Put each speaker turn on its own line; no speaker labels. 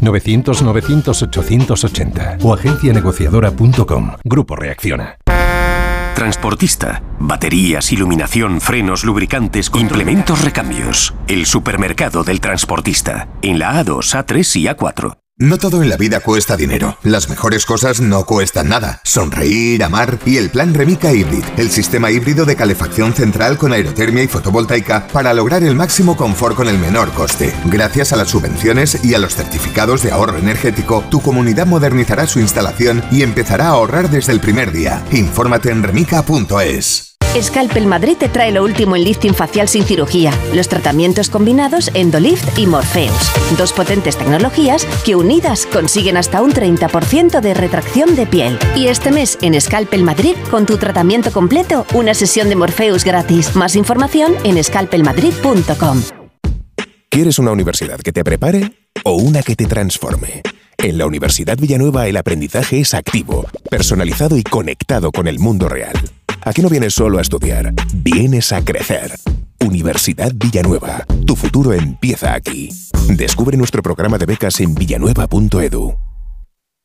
900-900-880 o agencianegociadora.com. Grupo Reacciona.
Transportista. Baterías, iluminación, frenos, lubricantes, implementos, recambios. El supermercado del transportista. En la A2, A3 y A4.
No todo en la vida cuesta dinero. Las mejores cosas no cuestan nada. Sonreír, amar y el plan Remica Hybrid, el sistema híbrido de calefacción central con aerotermia y fotovoltaica para lograr el máximo confort con el menor coste. Gracias a las subvenciones y a los certificados de ahorro energético, tu comunidad modernizará su instalación y empezará a ahorrar desde el primer día. Infórmate en remica.es.
Scalpel Madrid te trae lo último en lifting facial sin cirugía, los tratamientos combinados Endolift y Morpheus, dos potentes tecnologías que unidas consiguen hasta un 30% de retracción de piel. Y este mes en Scalpel Madrid, con tu tratamiento completo, una sesión de Morpheus gratis. Más información en scalpelmadrid.com.
¿Quieres una universidad que te prepare o una que te transforme? En la Universidad Villanueva el aprendizaje es activo, personalizado y conectado con el mundo real. Aquí no vienes solo a estudiar, vienes a crecer. Universidad Villanueva, tu futuro empieza aquí. Descubre nuestro programa de becas en villanueva.edu.